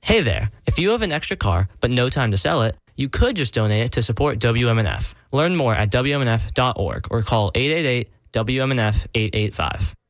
Hey there, if you have an extra car but no time to sell it, you could just donate it to support WMNF. Learn more at WMNF.org or call 888-WMNF-885.